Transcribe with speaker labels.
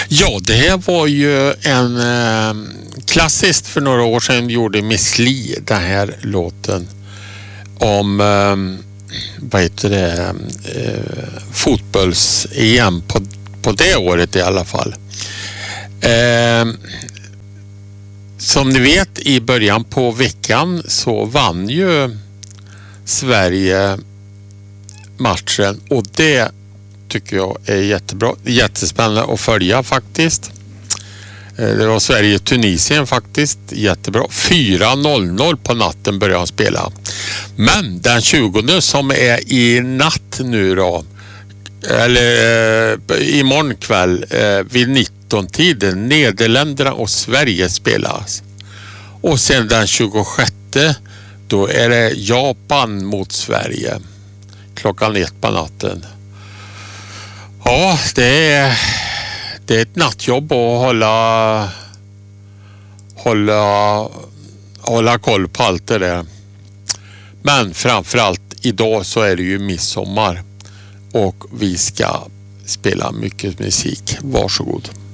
Speaker 1: Ja, det här var ju en klassiskt för några år sedan gjorde Miss Li den här låten om vad heter det fotbolls-EM på det året i alla fall. Som ni vet i början på veckan så vann ju Sverige matchen och det tycker jag är jättebra. Jättespännande att följa faktiskt. Det var Sverige-Tunisien faktiskt. Jättebra. 4:00 på natten började han spela. Men den 20 som är i natt nu då, eller imorgon kväll vid 19-tiden, Nederländerna och Sverige spelas. Och sen den 26 då är det Japan mot Sverige. 1:00 på natten. Ja, det är ett nattjobb att hålla koll på allt det där. Men framförallt idag så är det ju midsommar och vi ska spela mycket musik. Varsågod.